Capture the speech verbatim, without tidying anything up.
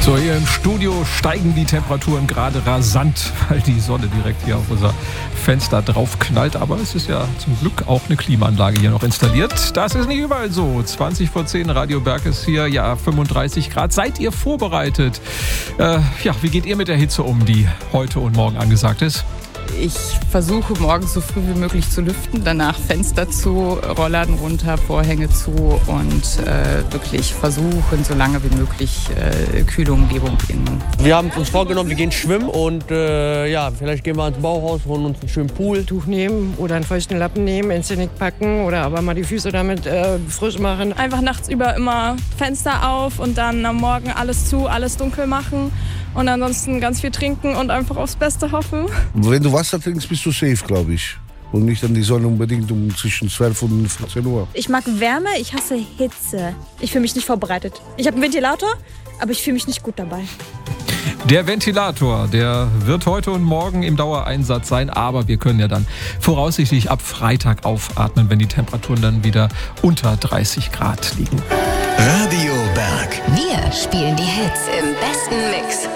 So, hier im Studio steigen die Temperaturen gerade rasant, weil die Sonne direkt hier auf unser Fenster drauf knallt. Aber es ist ja zum Glück auch eine Klimaanlage hier noch installiert. Das ist nicht überall so. zwanzig vor zehn, Radio Berg ist hier, ja, fünfunddreißig Grad. Seid ihr vorbereitet? Äh, ja, wie geht ihr mit der Hitze um, die heute und morgen angesagt ist? Ich versuche morgens so früh wie möglich zu lüften, danach Fenster zu, Rollladen runter, Vorhänge zu und äh, wirklich versuchen, so lange wie möglich äh, kühle Umgebung in. Wir haben uns vorgenommen, wir gehen schwimmen und äh, ja, vielleicht gehen wir ins Bauhaus, holen uns einen schönen Pool. Tuch nehmen oder einen feuchten Lappen nehmen, ins Genick packen oder aber mal die Füße damit äh, frisch machen. Einfach nachts über immer Fenster auf und dann am Morgen alles zu, alles dunkel machen. Und ansonsten ganz viel trinken und einfach aufs Beste hoffen. Wenn du Wasser trinkst, bist du safe, glaube ich. Und nicht an die Sonne unbedingt um zwischen zwölf und vierzehn Uhr. Ich mag Wärme, ich hasse Hitze. Ich fühle mich nicht vorbereitet. Ich habe einen Ventilator, aber ich fühle mich nicht gut dabei. Der Ventilator, der wird heute und morgen im Dauereinsatz sein, aber wir können ja dann voraussichtlich ab Freitag aufatmen, wenn die Temperaturen dann wieder unter dreißig Grad liegen. Radio Berg. Wir spielen die Hits im besten Mix.